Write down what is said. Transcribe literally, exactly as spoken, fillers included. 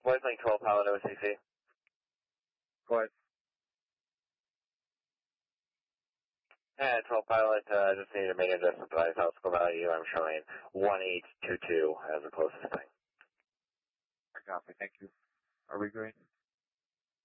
Voice link twelve pilot O C C. Go ahead. And twelve pilot, uh, just need to make an adjustment to my optical value. I'm showing one eight two two as the closest thing. I copy. Thank you. Are we green?